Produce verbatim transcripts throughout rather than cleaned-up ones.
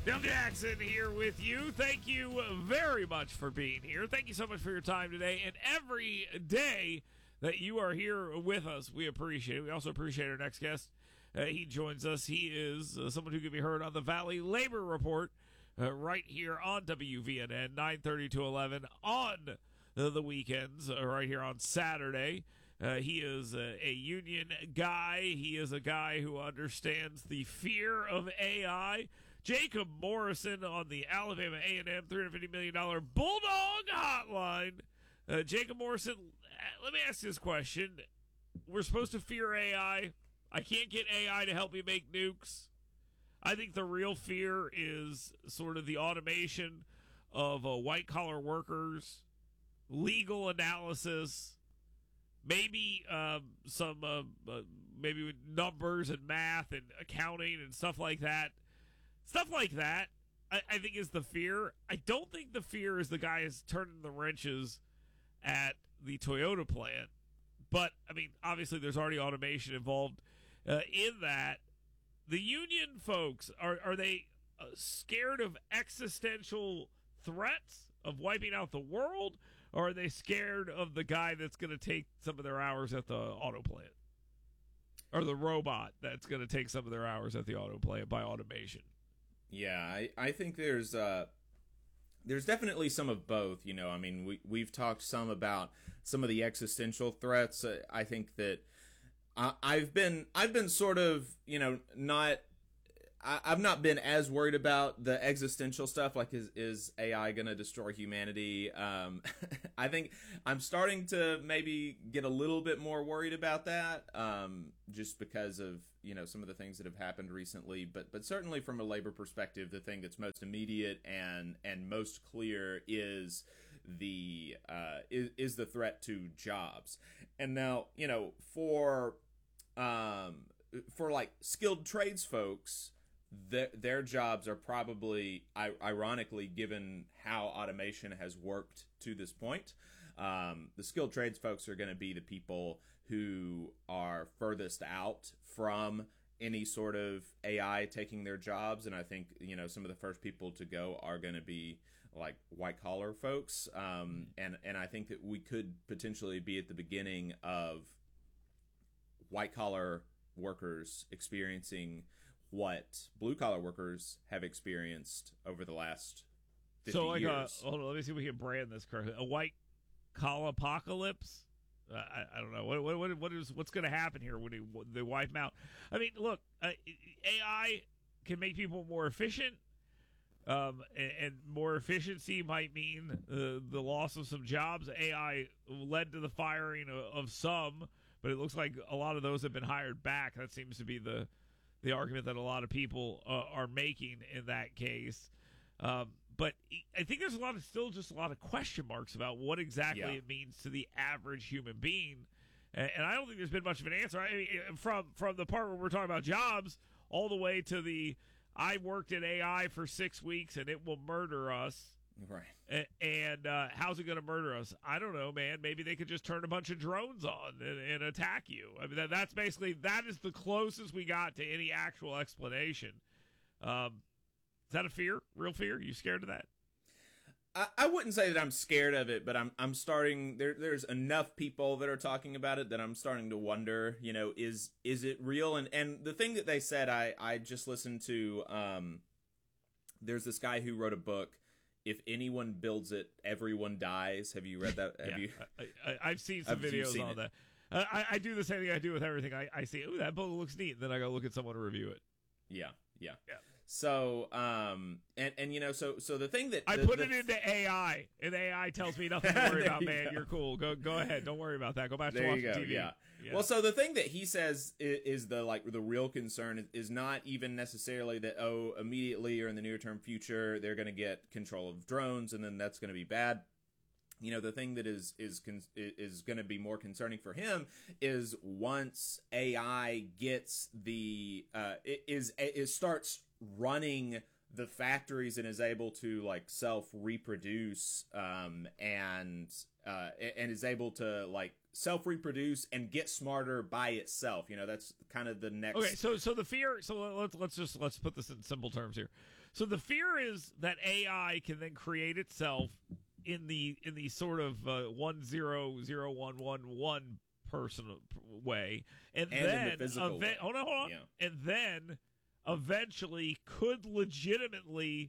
Bill Jackson here with you. Thank you very much for being here. Thank you so much for your time today and every day that you are here with us. We appreciate it. We also appreciate our next guest. Uh, he joins us. He is uh, someone who can be heard on the Valley Labor Report uh, right here on W V N N, nine thirty to eleven on uh, the weekends, uh, right here on Saturday. Uh, he is a, a union guy. He is a guy who understands the fear of A I. Jacob Morrison on the Alabama A and M three hundred fifty million dollars Bulldog Hotline. Uh, Jacob Morrison, let me ask you this question. We're supposed to fear A I. I can't get A I to help me make nukes. I think the real fear is sort of the automation of uh, white-collar workers, legal analysis, maybe um, some uh, uh, maybe with numbers and math and accounting and stuff like that. Stuff like that, I, I think, is the fear. I don't think the fear is the guy is turning the wrenches at the Toyota plant. But, I mean, obviously there's already automation involved uh, in that. The union folks, are, are they uh, scared of existential threats of wiping out the world? Or are they scared of the guy that's going to take some of their hours at the auto plant? Or the robot that's going to take some of their hours at the auto plant by automation? Yeah, I, I think there's uh, there's definitely some of both. You know, I mean, we we've talked some about some of the existential threats. Uh, I think that I, I've been I've been sort of you know not I, I've not been as worried about the existential stuff. Like, is is A I going to destroy humanity? Um, I think I'm starting to maybe get a little bit more worried about that, um, just because of you know some of the things that have happened recently. But but certainly from a labor perspective, the thing that's most immediate and and most clear is the uh, is is the threat to jobs. And now you know for um for like skilled trades folks. Their, their jobs are probably, ironically, given how automation has worked to this point, um, the skilled trades folks are going to be the people who are furthest out from any sort of A I taking their jobs. And I think, you know, some of the first people to go are going to be like white collar folks. Um, and, and I think that we could potentially be at the beginning of white collar workers experiencing what blue-collar workers have experienced over the last fifty so like years. A, hold on, let me see if we can brand this correctly. A white-collar apocalypse? Uh, I, I don't know. What, what, what is, what's going to happen here when they, they wipe them out? I mean, look, uh, A I can make people more efficient, um, and, and more efficiency might mean uh, the loss of some jobs. A I led to the firing of, of some, but it looks like a lot of those have been hired back. That seems to be the the argument that a lot of people uh, are making in that case. Um, but I think there's a lot of still just a lot of question marks about what exactly Yeah. it means to the average human being. And, and I don't think there's been much of an answer. I mean, from, from the part where we're talking about jobs all the way to the, I worked in A I for six weeks and it will murder us. Right. And, and uh, how's it going to murder us? I don't know, man. Maybe they could just turn a bunch of drones on and, and attack you. I mean, that, that's basically, that is the closest we got to any actual explanation. Um, is that a fear? Real fear? Are you scared of that? I, I wouldn't say that I'm scared of it, but I'm I'm starting, there there's enough people that are talking about it that I'm starting to wonder, you know, is is it real? And and the thing that they said, I, I just listened to, um, there's this guy who wrote a book, If Anyone Builds It, Everyone Dies. Have you read that? Have yeah, you? I, I, I've seen some Have you videos seen on it? that. Uh, I, I do the same thing I do with everything. I, I see, ooh, that book looks neat. Then I go look at someone to review it. Yeah, yeah, Yeah. So, um, and and you know, so so the thing that I the, put the, it into A I, and A I tells me nothing to worry There about, you man. go. You're cool. Go go ahead. Don't worry about that. Go back to There watching you go. T V. Yeah. Yeah. Well, so the thing that he says is, is the like the real concern is, is not even necessarily that oh immediately or in the near term future they're going to get control of drones and then that's going to be bad. You know, the thing that is is con- is going to be more concerning for him is once A I gets the uh is is starts running the factories and is able to like self reproduce um, and uh, and is able to like self reproduce and get smarter by itself. You know, that's kind of the next. Okay, so so the fear. So let's let's just let's put this in simple terms here. So the fear is that A I can then create itself in the in the sort of uh, one zero zero one one one person way, and, And then in the physical way. hold on, hold on, Yeah. and then eventually could legitimately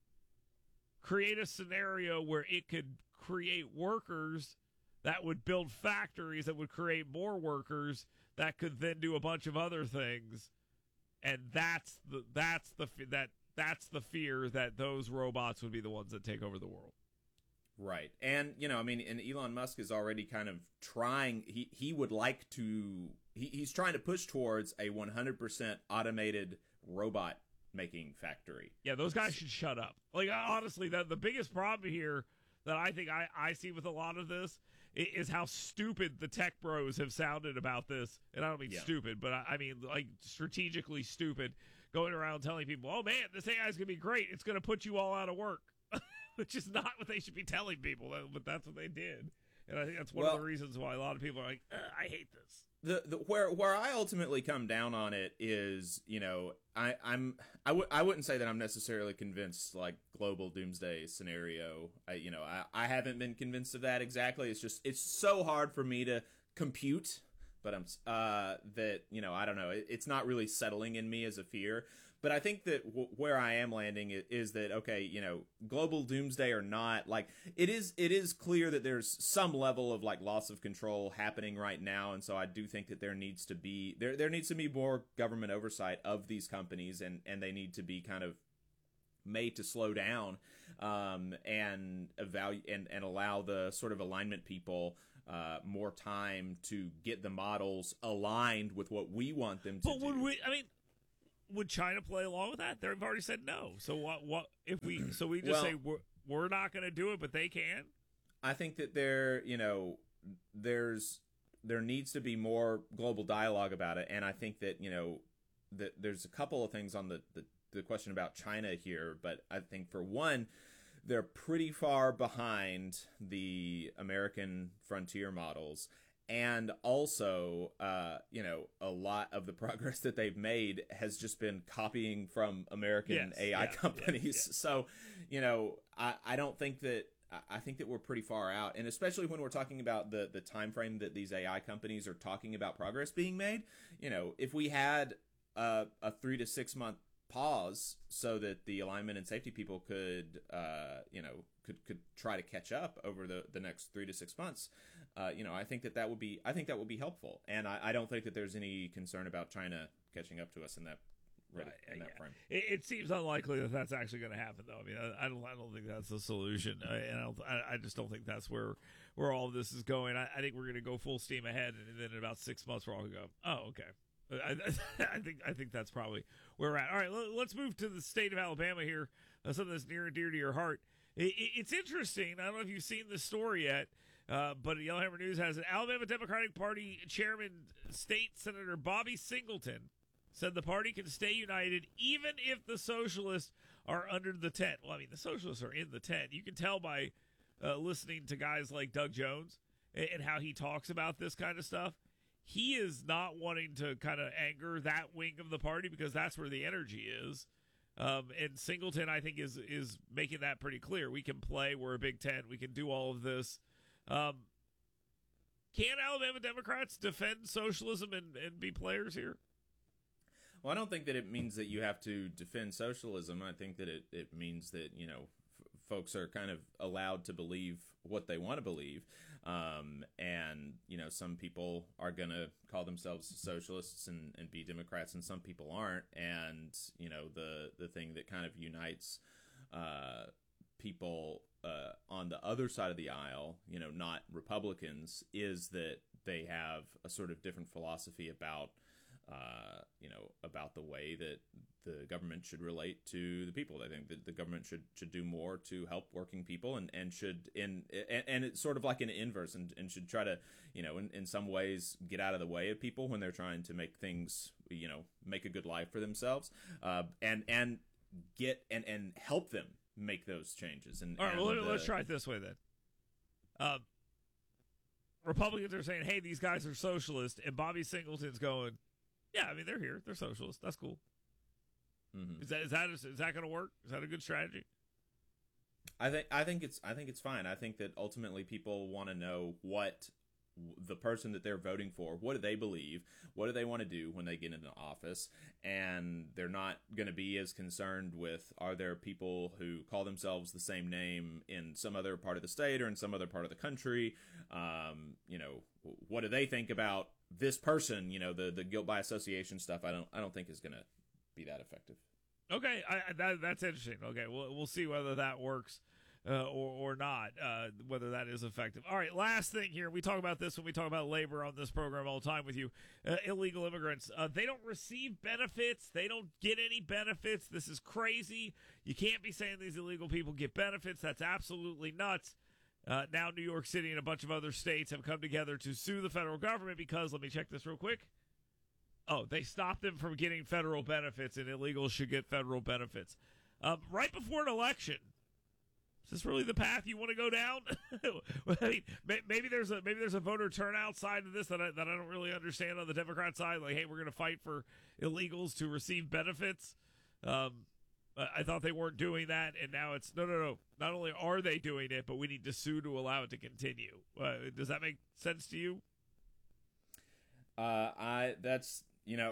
create a scenario where it could create workers that would build factories that would create more workers that could then do a bunch of other things, and that's the that's the that that's the fear that those robots would be the ones that take over the world. Right. And, you know, I mean, and Elon Musk is already kind of trying, he, he would like to, he, he's trying to push towards a one hundred percent automated robot making factory. Yeah, those guys should shut up. Like, honestly, the, the biggest problem here that I think I, I see with a lot of this is, is how stupid the tech bros have sounded about this. And I don't mean Yeah. stupid, but I, I mean, like, strategically stupid, going around telling people, oh, man, this A I is going to be great. It's going to put you all out of work. Which is not what they should be telling people, but that's what they did. And I think that's one Well, of the reasons why a lot of people are like, uh, I hate this. The, the where where I ultimately come down on it is, you know, I I'm I would I wouldn't say that I'm necessarily convinced like global doomsday scenario. I you know I, I haven't been convinced of that exactly. It's just it's so hard for me to compute, but I'm uh that you know I don't know. It, it's not really settling in me as a fear. But I think that w- where I am landing is, is that, okay, you know, global doomsday or not, like, it is it is clear that there's some level of, like, loss of control happening right now, and so I do think that there needs to be, there there needs to be more government oversight of these companies, and, and they need to be kind of made to slow down um, and evaluate and, and allow the sort of alignment people uh, more time to get the models aligned with what we want them to But do. would we, I mean, would China play along with that? They've already said no. So what? What if we? So we just Well, say we're we're not going to do it, but they can. I think that there, you know, there's there needs to be more global dialogue about it, and I think that you know that there's a couple of things on the, the the question about China here, but I think for one, they're pretty far behind the American frontier models. And also, uh, you know, a lot of the progress that they've made has just been copying from American Yes, A I yeah, companies. yes, yes. So, you know, I, I don't think that I think that we're pretty far out, and especially when we're talking about the the time frame that these A I companies are talking about progress being made. You know, if we had a, a three to six month pause so that the alignment and safety people could, uh, you know, could could try to catch up over the the next three to six months. Uh, you know, I think that that would be I think that would be helpful, and I, I don't think that there's any concern about China catching up to us in that right, in yeah. that frame. It, it seems unlikely that that's actually going to happen, though. I mean, I, I don't I don't think that's the solution, I, and I, don't, I, I just don't think that's where where all of this is going. I, I think we're going to go full steam ahead, and then in about six months we're all going to go, oh, okay. I, I think I think that's probably where we're at. All right, let's move to the state of Alabama here. Uh, something that's near and dear to your heart. It, it, it's interesting. I don't know if you've seen this story yet, uh, but Yellowhammer News has it. Alabama Democratic Party Chairman, State Senator Bobby Singleton, said the party can stay united even if the socialists are under the tent. Well, I mean, the socialists are in the tent. You can tell by uh, listening to guys like Doug Jones and, and how he talks about this kind of stuff. He is not wanting to kind of anger that wing of the party because that's where the energy is. Um, and Singleton, I think, is is making that pretty clear. We can play. We're a Big Ten. We can do all of this. Um, can Alabama Democrats defend socialism and, and be players here? Well, I don't think that it means that you have to defend socialism. I think that it, it means that, you know, f- folks are kind of allowed to believe what they want to believe. Um, and, you know, some people are going to call themselves socialists and, and be Democrats, and some people aren't. And, you know, the, the thing that kind of unites uh, people uh, on the other side of the aisle, you know, not Republicans, is that they have a sort of different philosophy about Uh, you know, about the way that the government should relate to the people. I think that the government should should do more to help working people, and, and should in and, and it's sort of like an inverse, and, and should try to, you know, in, in some ways get out of the way of people when they're trying to make things, you know, make a good life for themselves. Uh, and and get and, and help them make those changes. And all right, and well, the, let's try it this way then. Um, Republicans are saying, hey, these guys are socialist, and Bobby Singleton's going, yeah, I mean, they're here. They're socialists. That's cool. Mm-hmm. Is that is that is that going to work? Is that a good strategy? I think I think it's I think it's fine. I think that ultimately people want to know what the person that they're voting for, what do they believe, what do they want to do when they get into office, and they're not going to be as concerned with, are there people who call themselves the same name in some other part of the state or in some other part of the country. Um, you know, what do they think about this person? You know, the the guilt by association stuff. I don't I don't think is going to be that effective. Okay, I, that, that's interesting. Okay, we'll we'll see whether that works. Uh, or, or not, uh, whether that is effective. All right, last thing here. We talk about this when we talk about labor on this program all the time with you. Uh, illegal immigrants. Uh, they don't receive benefits. They don't get any benefits. This is crazy. You can't be saying these illegal people get benefits. That's absolutely nuts. Uh, now New York City and a bunch of other states have come together to sue the federal government because, let me check this real quick. Oh, they stopped them from getting federal benefits, and illegals should get federal benefits. Um, right before an election. Is this really the path you want to go down? I mean, maybe there's a maybe there's a voter turnout side to this that I, that I don't really understand on the Democrat side. Like, hey, we're going to fight for illegals to receive benefits. Um, I thought they weren't doing that, and now it's no, no, no. Not only are they doing it, but we need to sue to allow it to continue. Uh, does that make sense to you? Uh, I that's you know,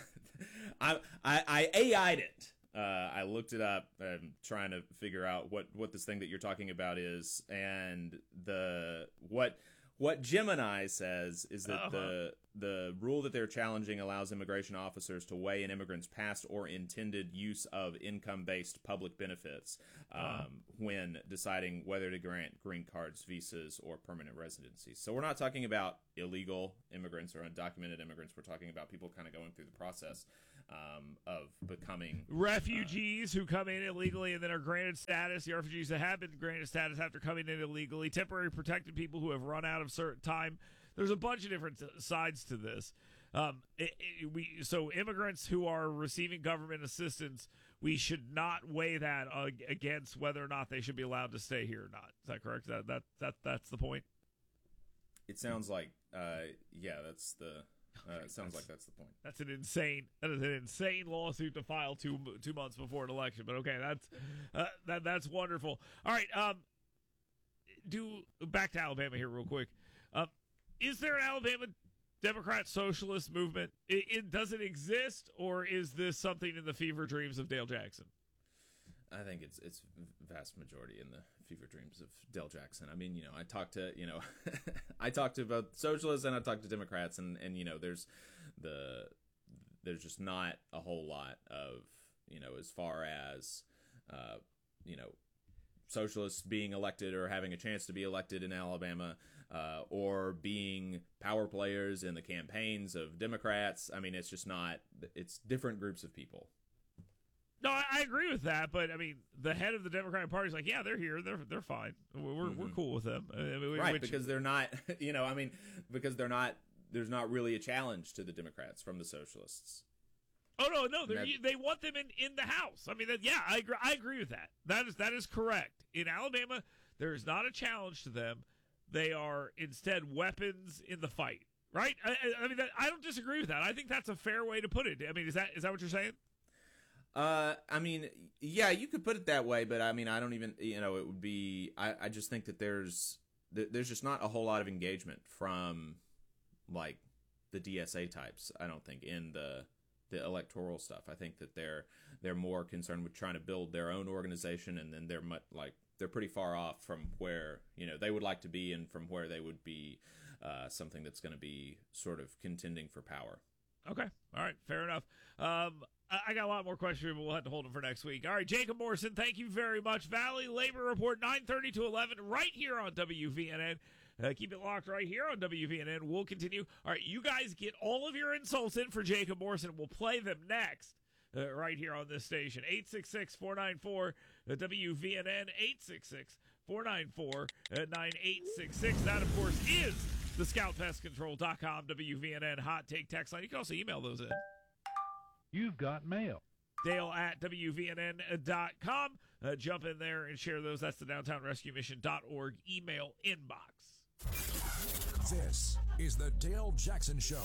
I I I A I'd it. Uh, I looked it up. I'm trying to figure out what, what this thing that you're talking about is, and the what what Gemini says is that uh-huh. the the rule that they're challenging allows immigration officers to weigh an immigrant's past or intended use of income-based public benefits um, uh-huh. when deciding whether to grant green cards, visas, or permanent residencies. So we're not talking about illegal immigrants or undocumented immigrants. We're talking about people kind of going through the process um, of becoming refugees uh, who come in illegally and then are granted status. The refugees that have been granted status after coming in illegally, temporary protected people who have run out of certain time. There's a bunch of different sides to this. Um, it, it, we so immigrants who are receiving government assistance, we should not weigh that uh, against whether or not they should be allowed to stay here or not. Is that correct? That that that that's the point. It sounds like, uh, yeah, that's the. Uh, it sounds like that's the point. That's an insane. That is an insane lawsuit to file two two months before an election. But okay, that's uh, that that's wonderful. All right, um, do back to Alabama here real quick. Um, is there an Alabama Democrat socialist movement? It, it does it exist, or is this something in the fever dreams of Dale Jackson? I think it's it's vast majority in the fever dreams of Dale Jackson. I mean, you know, I talked to, you know, I talked to both socialists and I talked to Democrats, and, and, you know, there's the, there's just not a whole lot of, you know, as far as, uh, you know, socialists being elected or having a chance to be elected in Alabama, uh, or being power players in the campaigns of Democrats. I mean, it's just not, it's different groups of people. No, I, I agree with that, but I mean, the head of the Democratic Party is like, yeah, they're here, they're they're fine, we're mm-hmm. we're cool with them, I mean, right? Which, because they're not, you know, I mean, because they're not. There's not really a challenge to the Democrats from the socialists. Oh no, no, they want them in, in the House. I mean, that, yeah, I agree, I agree with that. That is that is correct. In Alabama, there is not a challenge to them. They are instead weapons in the fight, right? I, I mean, that, I don't disagree with that. I think that's a fair way to put it. I mean, is that is that what you're saying? Uh, I mean, yeah, you could put it that way, but I mean, I don't even, you know, it would be, I, I just think that there's, there's just not a whole lot of engagement from, like, the D S A types, I don't think, in the, the electoral stuff. I think that they're, they're more concerned with trying to build their own organization, and then they're much, like, they're pretty far off from where, you know, they would like to be and from where they would be, uh, something that's going to be sort of contending for power. Okay. All right. Fair enough. Um, I got a lot more questions, but we'll have to hold them for next week. All right, Jacob Morrison, thank you very much. Valley Labor Report, nine thirty to eleven, right here on W V N N. Uh, keep it locked right here on W V N N. We'll continue. All right, you guys get all of your insults in for Jacob Morrison. We'll play them next uh, right here on this station. eight six six, four nine four, W V N N, eight six six, four nine four, nine eight six six. That, of course, is the scout pest control dot com W V N N hot take text line. You can also email those in. You've got mail. Dale at W V N N dot com. Uh, jump in there and share those. That's the downtown rescue mission dot org email inbox. This is the Dale Jackson Show.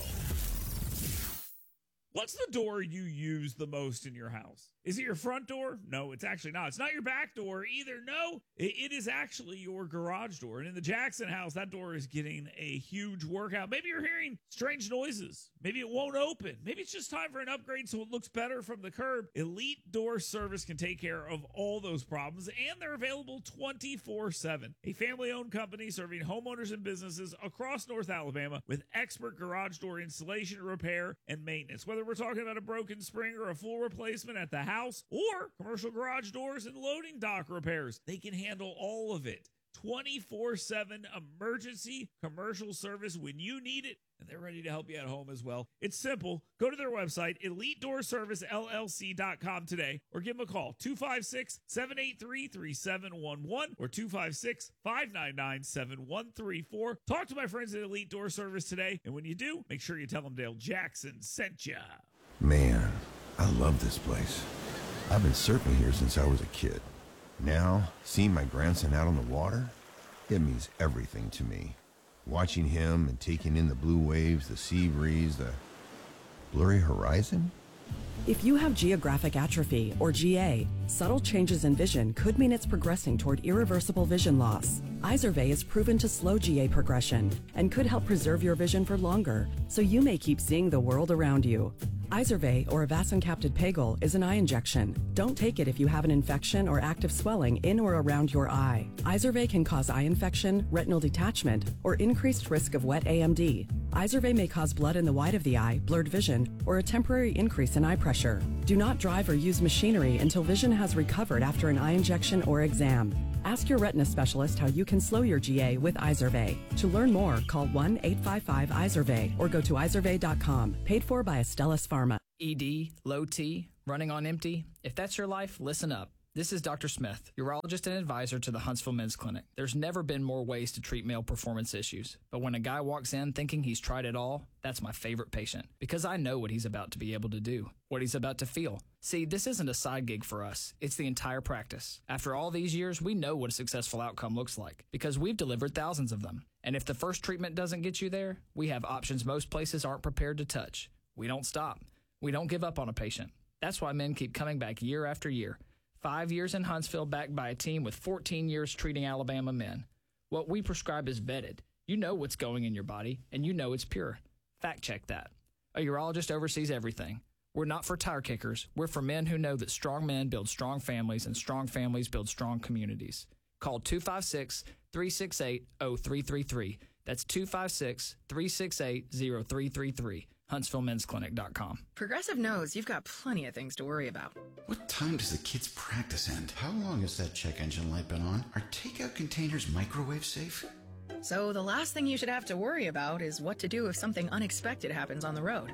What's the door you use the most in your house? Is it your front door? No, it's actually not. It's not your back door either. No, it, it is actually your garage door. And in the Jackson house, that door is getting a huge workout. Maybe you're hearing strange noises. Maybe it won't open. Maybe it's just time for an upgrade so it looks better from the curb. Elite Door Service can take care of all those problems, and they're available twenty-four seven. A family-owned company serving homeowners and businesses across North Alabama with expert garage door installation, repair, and maintenance. Whether we're talking about a broken spring or a full replacement at the house or commercial garage doors and loading dock repairs, they can handle all of it. twenty-four seven emergency commercial service when you need it, and they're ready to help you at home as well. It's simple. Go to their website, elite door service L L C dot com today, or give them a call, two five six, seven eight three, three seven one one or two five six, five nine nine, seven one three four. Talk to my friends at Elite Door Service today, and when you do, make sure you tell them Dale Jackson sent ya. Man, I love this place. I've been surfing here since I was a kid. Now, seeing my grandson out on the water, it means everything to me. Watching him and taking in the blue waves, the sea breeze, the blurry horizon. If you have geographic atrophy, or G A, subtle changes in vision could mean it's progressing toward irreversible vision loss. Izervay is proven to slow G A progression and could help preserve your vision for longer, so you may keep seeing the world around you. Izervay, or avacincaptad pegol, is an eye injection. Don't take it if you have an infection or active swelling in or around your eye. Izervay can cause eye infection, retinal detachment, or increased risk of wet A M D. Izervay may cause blood in the white of the eye, blurred vision, or a temporary increase in eye pressure. Do not drive or use machinery until vision has recovered after an eye injection or exam. Ask your retina specialist how you can slow your G A with Izervay. To learn more, call one eight five five Izervay or go to izervay dot com. Paid for by Astellas Pharma. E D, low T, running on empty. If that's your life, listen up. This is Doctor Smith, urologist and advisor to the Huntsville Men's Clinic. There's never been more ways to treat male performance issues. But when a guy walks in thinking he's tried it all, that's my favorite patient. Because I know what he's about to be able to do, what he's about to feel. See, this isn't a side gig for us. It's the entire practice. After all these years, we know what a successful outcome looks like because we've delivered thousands of them. And if the first treatment doesn't get you there, we have options most places aren't prepared to touch. We don't stop. We don't give up on a patient. That's why men keep coming back year after year. Five years in Huntsville, backed by a team with fourteen years treating Alabama men. What we prescribe is vetted. You know what's going in your body, and you know it's pure. Fact check that. A urologist oversees everything. We're not for tire kickers. We're for men who know that strong men build strong families, and strong families build strong communities. Call two five six, three six eight, zero three three three. That's two five six, three six eight, zero three three three. Huntsville Men's Clinic dot com. Progressive knows you've got plenty of things to worry about. What time does the kids' practice end? How long has that check engine light been on? Are takeout containers microwave safe? So the last thing you should have to worry about is what to do if something unexpected happens on the road.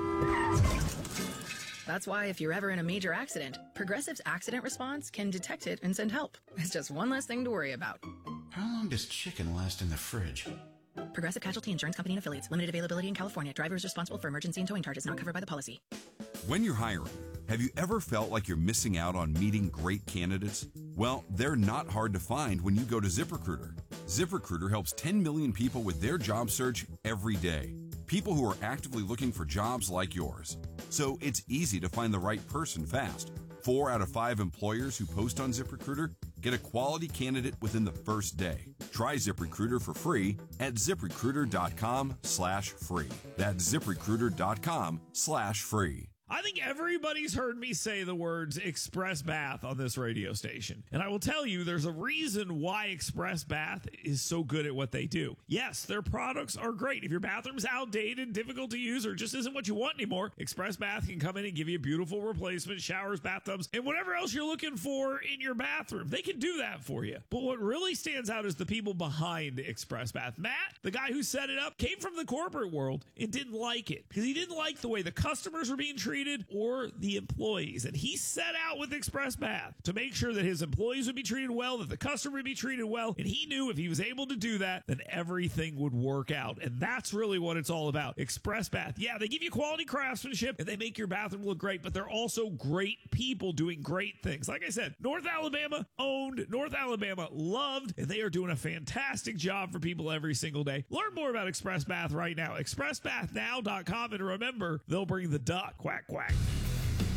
That's why if you're ever in a major accident, Progressive's accident response can detect it and send help. It's just one less thing to worry about. How long does chicken last in the fridge? Progressive Casualty Insurance Company and Affiliates. Limited availability in California. Driver is responsible for emergency and towing charges not covered by the policy. When you're hiring, have you ever felt like you're missing out on meeting great candidates? Well, they're not hard to find when you go to ZipRecruiter. ZipRecruiter helps ten million people with their job search every day. People who are actively looking for jobs like yours. So it's easy to find the right person fast. Four out of five employers who post on ZipRecruiter get a quality candidate within the first day. Try ZipRecruiter for free at ZipRecruiter.com slash free. That's ZipRecruiter.com slash free. I think everybody's heard me say the words Express Bath on this radio station. And I will tell you, there's a reason why Express Bath is so good at what they do. Yes, their products are great. If your bathroom's outdated, difficult to use, or just isn't what you want anymore, Express Bath can come in and give you a beautiful replacement, showers, bathtubs, and whatever else you're looking for in your bathroom. They can do that for you. But what really stands out is the people behind Express Bath. Matt, the guy who set it up, came from the corporate world and didn't like it because he didn't like the way the customers were being treated treated or the employees. And he set out with Express Bath to make sure that his employees would be treated well, that the customer would be treated well. And he knew if he was able to do that, then everything would work out. And that's really what it's all about. Express Bath. Yeah, they give you quality craftsmanship and they make your bathroom look great, but they're also great people doing great things. Like I said, North Alabama owned, North Alabama loved, and they are doing a fantastic job for people every single day. Learn more about Express Bath right now. express bath now dot com, and remember, they'll bring the duck. Quack, quack.